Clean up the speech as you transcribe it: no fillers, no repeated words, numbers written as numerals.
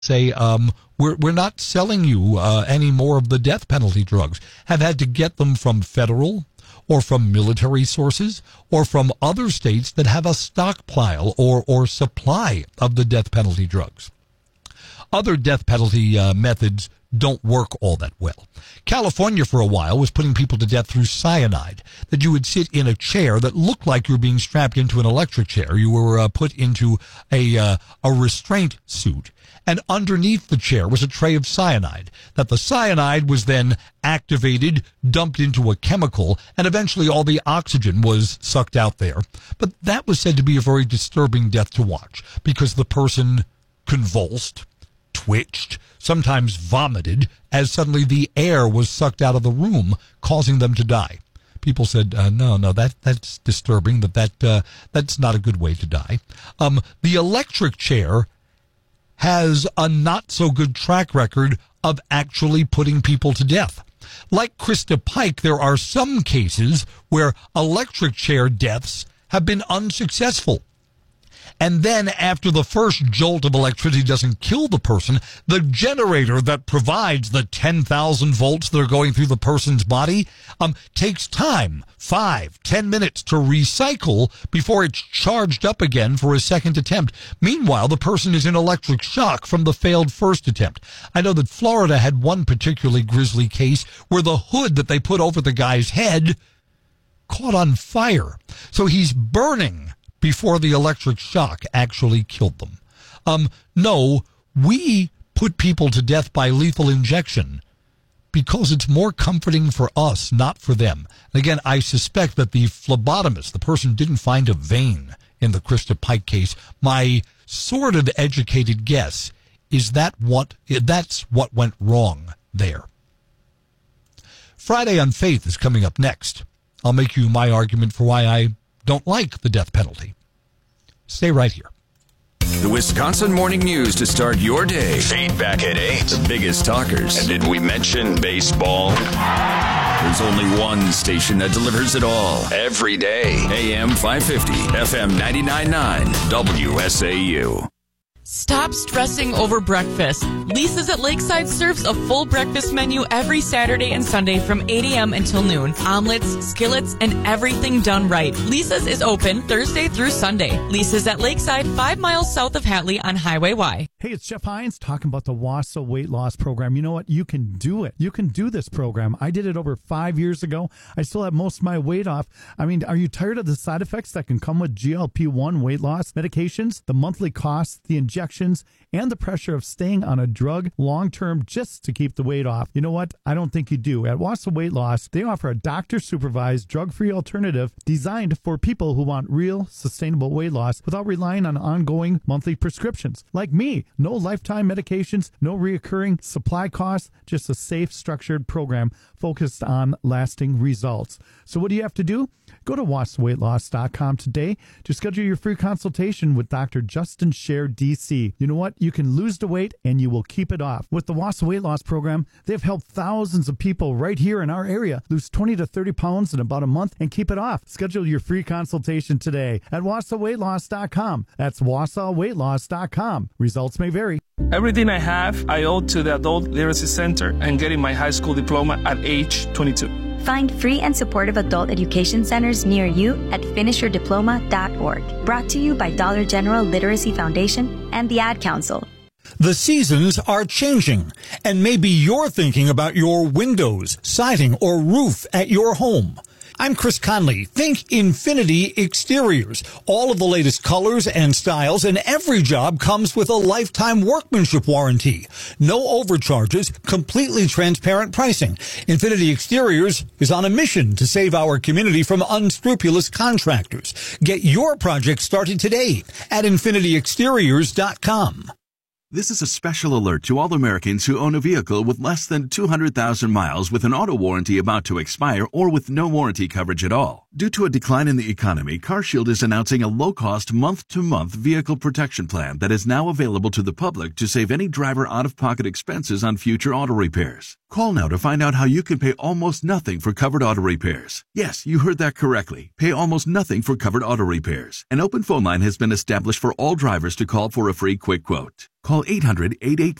say, we're not selling you any more of the death penalty drugs, have had to get them from federal or from military sources or from other states that have a stockpile or supply of the death penalty drugs. Other death penalty methods don't work all that well. California for a while was putting people to death through cyanide, that you would sit in a chair that looked like you were being strapped into an electric chair. You were put into a restraint suit, and underneath the chair was a tray of cyanide, that the cyanide was then activated, dumped into a chemical, and eventually all the oxygen was sucked out there. But that was said to be a very disturbing death to watch, because the person convulsed, twitched, sometimes vomited, as suddenly the air was sucked out of the room, causing them to die. People said, no, that's disturbing, that's not a good way to die. The electric chair has a not-so-good track record of actually putting people to death. Like Krista Pike, there are some cases where electric chair deaths have been unsuccessful. And then after the first jolt of electricity doesn't kill the person, the generator that provides the 10,000 volts that are going through the person's body takes time, 5-10 minutes, to recycle before it's charged up again for a second attempt. Meanwhile, the person is in electric shock from the failed first attempt. I know that Florida had one particularly grisly case where the hood that they put over the guy's head caught on fire. So he's burning before the electric shock actually killed them. No, we put people to death by lethal injection because it's more comforting for us, not for them. And again, I suspect that the phlebotomist, the person, didn't find a vein in the Krista Pike case. My sort of educated guess is that's what went wrong there. Friday on Faith is coming up next. I'll make you my argument for why I don't like the death penalty. Stay right here. The Wisconsin Morning News to start your day. Feedback at 8. The biggest talkers. And did we mention baseball? There's only one station that delivers it all. Every day. AM 550, FM 99.9, WSAU. Stop stressing over breakfast. Lisa's at Lakeside serves a full breakfast menu every Saturday and Sunday from 8 a.m. until noon. Omelets, skillets, and everything done right. Lisa's is open Thursday through Sunday. Lisa's at Lakeside, 5 miles south of Hatley on Highway Y. Hey, it's Jeff Hines talking about the WASA weight loss program. You know what? You can do it. You can do this program. I did it over 5 years ago. I still have most of my weight off. I mean, are you tired of the side effects that can come with GLP-1 weight loss medications, the monthly costs, the injections, and the pressure of staying on a drug long-term just to keep the weight off? You know what? I don't think you do. At WASA Weight Loss, they offer a doctor-supervised, drug-free alternative designed for people who want real, sustainable weight loss without relying on ongoing monthly prescriptions. Like me, no lifetime medications, no reoccurring supply costs, just a safe, structured program focused on lasting results. So what do you have to do? Go to wasaweightloss.com today to schedule your free consultation with Dr. Justin Scher, DC. You know what? You can lose the weight and you will keep it off. With the WASA Weight Loss Program, they've helped thousands of people right here in our area lose 20 to 30 pounds in about a month and keep it off. Schedule your free consultation today at wasaweightloss.com. That's wasaweightloss.com. Results may vary. Everything I have, I owe to the Adult Literacy Center and getting my high school diploma at age 22. Find free and supportive adult education centers near you at finishyourdiploma.org. Brought to you by Dollar General Literacy Foundation and the Ad Council. The seasons are changing, and maybe you're thinking about your windows, siding, or roof at your home. I'm Chris Conley. Think Infinity Exteriors. All of the latest colors and styles, and every job comes with a lifetime workmanship warranty. No overcharges, completely transparent pricing. Infinity Exteriors is on a mission to save our community from unscrupulous contractors. Get your project started today at infinityexteriors.com. This is a special alert to all Americans who own a vehicle with less than 200,000 miles with an auto warranty about to expire or with no warranty coverage at all. Due to a decline in the economy, CarShield is announcing a low-cost month-to-month vehicle protection plan that is now available to the public to save any driver out-of-pocket expenses on future auto repairs. Call now to find out how you can pay almost nothing for covered auto repairs. Yes, you heard that correctly. Pay almost nothing for covered auto repairs. An open phone line has been established for all drivers to call for a free quick quote. Call 800-884